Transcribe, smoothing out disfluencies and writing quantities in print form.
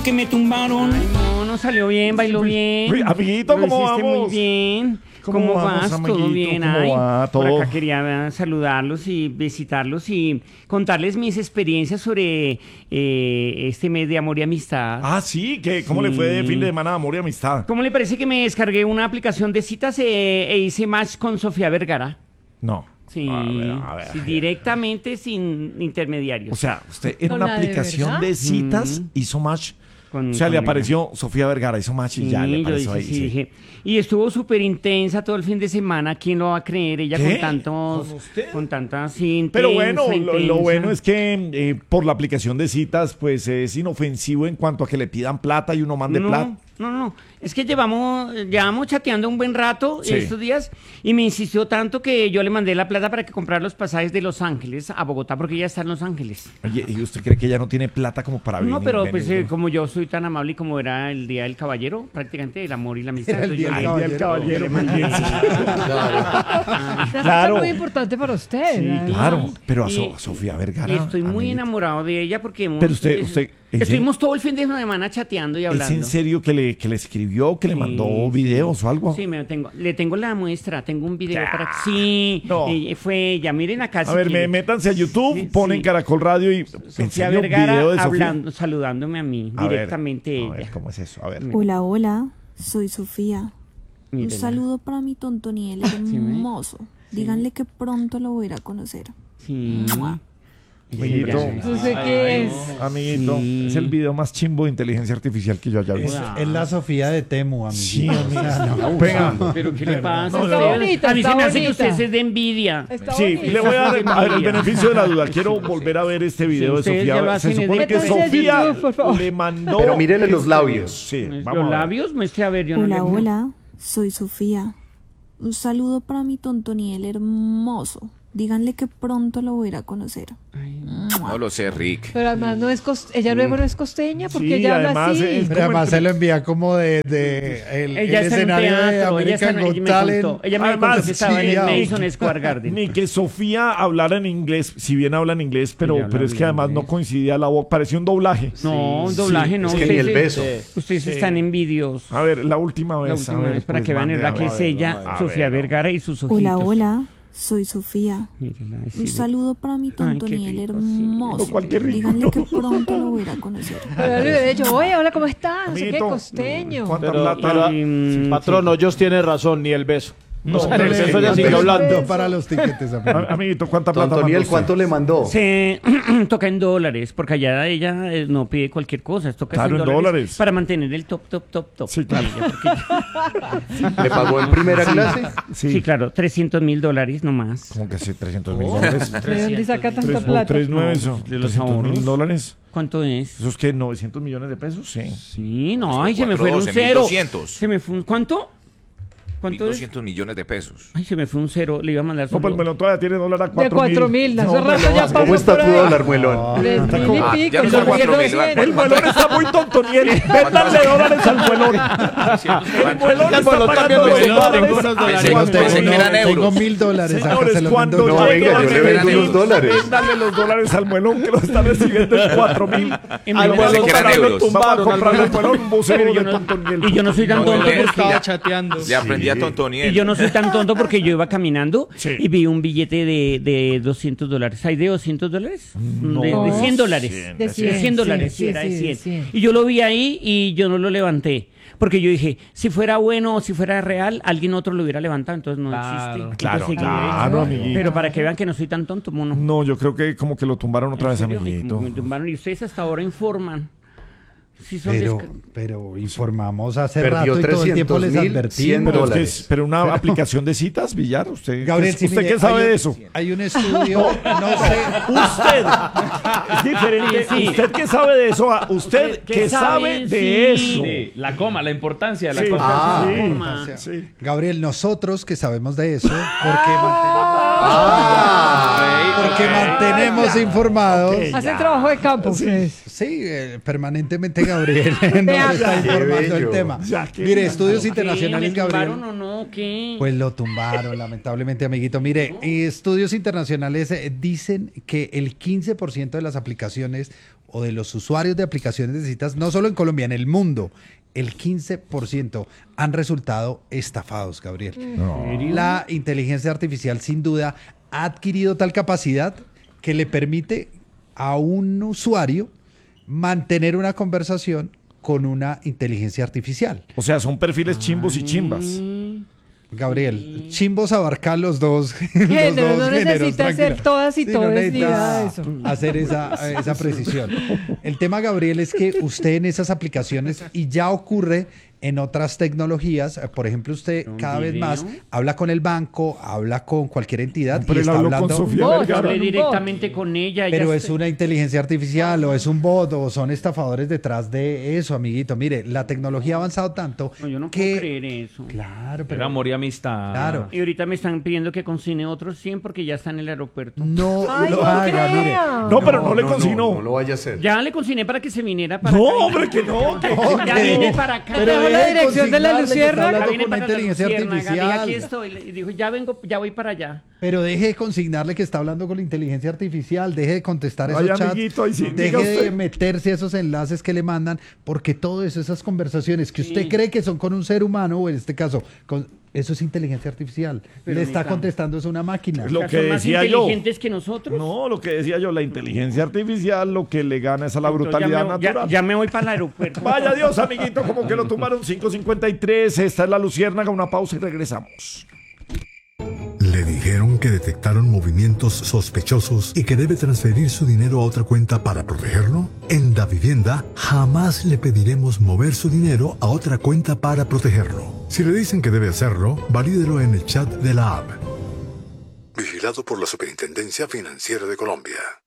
que me tumbaron. Ay, no salió bien, bailó bien. Uy, amiguito, Lo ¿cómo hiciste vamos? muy bien. ¿Cómo vamos, vas? amiguito? ¿Todo bien? ¿Cómo Ay, va por todo? acá quería saludarlos y visitarlos y contarles mis experiencias sobre este mes de amor y amistad. Ah, sí, ¿cómo le fue de fin de semana de amor y amistad? ¿Cómo le parece que me descargué una aplicación de citas e hice match con Sofía Vergara? No. Sí, A ver. sí, directamente sin intermediarios. O sea, usted en ¿Con una la de aplicación verdad? de citas hizo match. Con- O sea, le con ella. apareció Sofía Vergara, hizo match y ya le yo apareció dije, ahí. sí, sí. dije. Y estuvo súper intensa todo el fin de semana. ¿Quién lo va a creer? Ella ¿Qué? con tantos, ¿Con usted? con tantas sí, Pero bueno, intensa, lo intensa. bueno es que por la aplicación de citas, pues es inofensivo en cuanto a que le pidan plata y uno mande plata. No. Es que llevamos chateando un buen rato Sí. estos días y me insistió tanto que yo le mandé la plata para que comprara los pasajes de Los Ángeles a Bogotá porque ella está en Los Ángeles. Oye, ¿y usted cree que ella no tiene plata como para venir? No, pero venir, pues no? como yo soy tan amable y como era el Día del Caballero, prácticamente el amor y la amistad. Era el entonces Día yo del le- Caballero, le muy mandé- bien, sí. Una Claro. fecha muy importante para usted. Sí, ¿verdad? claro, pero a Y- Sofía Vergara. Y estoy muy amiguito. enamorado de ella porque Pero usted, ¿en estuvimos todo el fin de semana chateando y ¿Es hablando. en serio que le escribió, que le Sí, mandó sí. videos o algo? Sí, le tengo la muestra, tengo un video Ya. para que... Sí, No. fue ella, miren acá. A si ver, quieren. métanse a YouTube, Sí, ponen sí. Caracol Radio y Sofía enseña un Vergara video de Sofía. hablando, saludándome a mí, A ver, directamente a ver, ella. ¿cómo es eso? A ver. Hola, hola, soy Sofía. Un Mírela. saludo para mi tontoniel hermoso. Díganle que pronto lo voy a ir a conocer. Sí. Amiguito, No sé qué es. amiguito, Sí. es el video más chimbo de inteligencia artificial que yo haya visto. Es la Sofía de Temu, amigo. Sí, amigo. Venga. Pero ¿qué le pasa? No, a no, usted? no. bonita, A mí se está me hace que bonita. usted es de envidia. Está Sí, bonito. le voy a dar el Envidia. beneficio de la duda. Quiero volver a ver este video de ustedes Sofía. ya lo Se hacen, supone que métanse a Sofía YouTube, por favor. le mandó. Pero mírele los labios. Sí, Los vamos a ver. labios, muestre a ver, yo no Hola, le- hola, soy Sofía. Un saludo para mi tontoniel hermoso. Díganle que pronto lo voy a ir a conocer. No lo sé, Rick. Pero además ella luego no es costeña porque Sí, ella habla además así. es- Pero además se lo envía como el Ella está en un escenario de teatro, ella American me Got Talent. contó, ella me Además, contó que estaba en sí, el ya. Madison Square Garden. Ni que Sofía hablara en inglés, si bien habla en inglés, Ella habla pero es bien que además no inglés. coincidía la voz, parecía un doblaje. No, un doblaje no. es que ni el ustedes- beso. Ustedes están envidiosos. A ver, la última La vez. a última ver, vez para pues, que vean mande, verdad a que ver, es ella, a Sofía ver. Vergara y sus ojitos. Hola, hola, soy Sofía. Mírela, Un sí, saludo para mi qué tontoniel rico, hermoso. sí. Cualquier rico, Díganle no. que pronto lo voy a ir a conocer. Pero le hubiera dicho, oye, hola, ¿cómo estás? No sé qué, Amiguito, costeño. ¿cuánta Pero, plata? patrón, Hoyos tiene razón, ni el beso. No, O sea, en el beso ya no sigue le hablando. mandó para los tiquetes, amigo. Amiguito, ¿cuánta plata? Antoniel, mandó ¿cuánto usted? le mandó? Se toca en dólares, porque allá ella no pide cualquier cosa, toca Claro, en dólares. para mantener el top. Sí, claro. ¿Le pagó en primera clase? Sí, claro, $300,000 nomás. Como que sí, $300,000. ¿De dónde saca tanta Tres, plata? tres, nueve, eso. de los $300,000. ¿Cuánto es? ¿Eso es que $900 millones? Sí. Sí, no, ay, se me fue un 412, cero. 1.200. Se me fue un, ¿cuánto? ¿Cuánto es? 1.200 millones de pesos. Ay, se me fue un cero, le iba a mandar No, pues el solo. melón todavía tiene dólar a De 4.000. 4.000, hace rato ya pasó ¿Cómo está por tu ahí. dólar, muelón? 3.000 Ah, y ya pico. no son 4.000, 4.200. El melón está muy tontoniel. Véndanle dólares al melón. El melón está melón pagando también los me dólares. tengo unos dólares. Ay, cuando Pensé que llegue- eran euros. Tengo $1,000 acá, Señores, se los cuando mando. No, llegue venga, la yo le vendo Navidad, los dólares. Véndale los dólares al melón que lo está recibiendo en 4.000. Al Pensé que eran euros. Vamos a comprarle al melón un bucero Pero de yo no, tontoniel. y yo no soy tan No, tonto no, porque... ya- chateando. Le aprendí a Tontoniel. Y yo no soy tan tonto porque yo iba caminando Sí. y vi un billete de $200. ¿Hay de $200? No. De $100. De De $100, sí, era de sí, 100. sí. Y yo lo vi ahí y yo no lo levanté. Porque yo dije, si fuera bueno o si fuera real, alguien otro lo hubiera levantado, entonces no existe. Claro, Entonces, claro, amiguito. pero para que vean que no soy tan tonto, mono. No, yo creo que como que lo tumbaron otra vez, ¿En serio? amiguito. Me tumbaron y ustedes hasta ahora informan. Sí son Pero informamos hace Perdió rato y todo el tiempo les 300.000, advertimos. Pero, $100. pero una aplicación de citas, Villar, ¿usted, Gabriel, sí, ¿usted mire, qué sabe hay de eso? Hay un estudio, no sé. Usted. Es diferente. Sí, sí. ¿Usted qué sabe de eso? ¿Usted qué sabe de eso? Sí, la coma, la importancia de la Sí. cosa. Ah, Sí. Forma. Sí. Gabriel, nosotros que sabemos de eso, porque mantenemos Porque mantenemos informados. Hacen trabajo de campo ustedes. Sí, permanentemente Gabriel nos está informando el tema. Mire, estudios internacionales, ¿Me Gabriel. tumbaron o no? ¿Qué? Pues lo tumbaron, lamentablemente, amiguito. Mire, estudios internacionales dicen que el 15% de las aplicaciones o de los usuarios de aplicaciones de citas, no solo en Colombia, en el mundo, el 15% han resultado estafados, Gabriel. La inteligencia artificial, sin duda, ha adquirido tal capacidad que le permite a un usuario mantener una conversación con una inteligencia artificial. O sea, son perfiles chimbos y chimbas. Gabriel, chimbos abarcar los dos Género, no géneros, necesita tranquila. ser todas y Sí, todos, no ni necesita nada de eso. hacer esa precisión. El tema, Gabriel, es que usted en esas aplicaciones, y ya ocurre en otras tecnologías, por ejemplo, usted cada vez más habla con el banco, habla con cualquier entidad Pero y él está habló hablando... con Sofía Vos, Vergara. Hablé un directamente con ella. ella Pero está- es una inteligencia artificial o es un bot o son estafadores detrás de eso, amiguito. Mire, la tecnología ha avanzado tanto No, yo no que... puedo creer eso. Claro, Era pero... amor y amistad. Claro. Y ahorita me están pidiendo que consigne otros 100 porque ya está en el aeropuerto. No Ay, lo no haga, mire. crea. No, pero no le consignó. No lo vaya a hacer. Ya le consigné para que se viniera para No, acá. hombre, que no. Ya que viene no. para acá. Pero Dejó la deje de dirección de la consignarle que está Luciérnaga. hablando Viene con una para la inteligencia Luciérnaga. Dije, aquí artificial. estoy. Y dijo, ya vengo, ya voy para allá. Pero deje de consignarle que está hablando con la inteligencia artificial, deje de contestar esos Ay, chats, amiguito, ahí sí, deje diga de usted. meterse a esos enlaces que le mandan, porque todo eso, esas conversaciones que usted Sí. cree que son con un ser humano, o en este caso, eso es inteligencia artificial. Pero le está neta. contestando es una máquina. Lo O sea, que son más decía yo. inteligentes que nosotros. No, lo que decía yo, la inteligencia artificial lo que le gana es a la Entonces, brutalidad ya natural. ya me voy para el aeropuerto. Vaya Dios, amiguito, como que lo tomaron 5:53. Esta es la Luciérnaga, una pausa y regresamos. Le dijeron que detectaron movimientos sospechosos y que debe transferir su dinero a otra cuenta para protegerlo. En Davivienda jamás le pediremos mover su dinero a otra cuenta para protegerlo. Si le dicen que debe hacerlo, valídelo en el chat de la app. Vigilado por la Superintendencia Financiera de Colombia.